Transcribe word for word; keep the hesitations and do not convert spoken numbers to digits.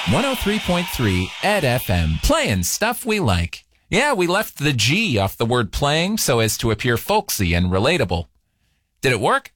one oh three point three Ed F M, playing stuff we like. Yeah, we left the G off the word playing so as to appear folksy and relatable. Did it work?